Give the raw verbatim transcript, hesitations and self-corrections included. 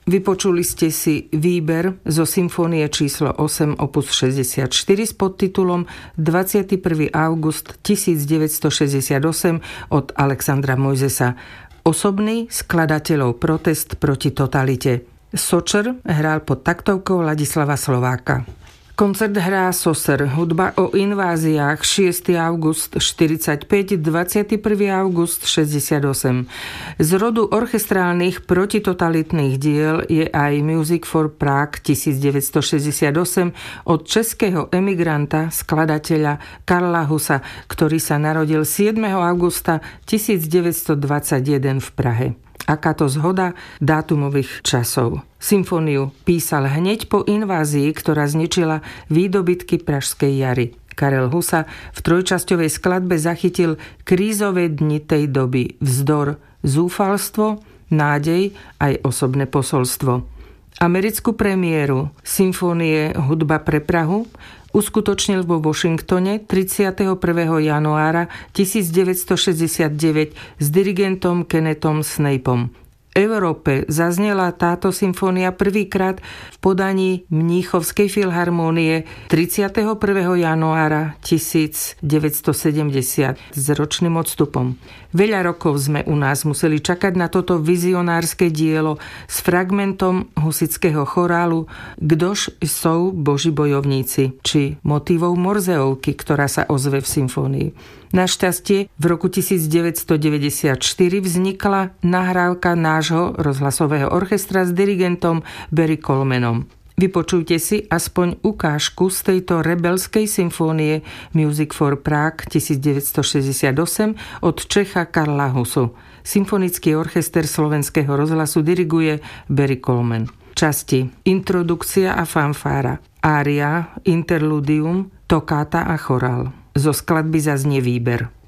Vypočuli ste si výber zo symfónie číslo osem opus šesťdesiatštyri s podtitulom dvadsiateho prvého augusta tisícdeväťstošesťdesiatosem od Alexandra Mojzesa. Osobný skladateľov protest proti totalite. Sočer hral pod taktovkou Ladislava Slováka. Koncert hrá Soser, hudba o inváziách šiesteho augusta štyridsaťpäť, dvadsiateho prvého augusta šesťdesiatosem. Z rodu orchestrálnych protitotalitných diel je aj Music for Prague tisícdeväťstošesťdesiatosem od českého emigranta, skladateľa Karla Husa, ktorý sa narodil siedmeho augusta tisícdeväťstodvadsaťjeden v Prahe. Akáto zhoda dátumových časov. Symfóniu písal hneď po invázii, ktorá zničila výdobytky Pražskej jary. Karel Husa v trojčasťovej skladbe zachytil krízové dni tej doby, vzdor, zúfalstvo, nádej aj osobné posolstvo. Americkú premiéru symfónie Hudba pre Prahu uskutočnil vo Washingtone tridsiateho prvého januára tisícdeväťstošesťdesiatdeväť s dirigentom Kennethom Snapom. V Európe zaznela táto symfónia prvýkrát v podaní Mníchovskej filharmónie tridsiateho prvého januára tisícdeväťstosedemdesiat s ročným odstupom. Veľa rokov sme u nás museli čakať na toto vizionárske dielo s fragmentom husického chorálu Kdož sú Boží bojovníci, či motívou Morzeovky, ktorá sa ozve v symfónii. Našťastie v roku tisícdeväťstodeväťdesiatštyri vznikla nahrávka nášho rozhlasového orchestra s dirigentom Barry Colemanom. Vypočujte si aspoň ukážku z tejto rebelskej symfónie Music for Prague tisícdeväťstošesťdesiatosem od Čecha Karla Husu. Symfonický orchester Slovenského rozhlasu diriguje Barry Coleman. Časti Introdukcia a fanfára, ária, interludium, tokáta a chorál. Zo skladby zaznie výber.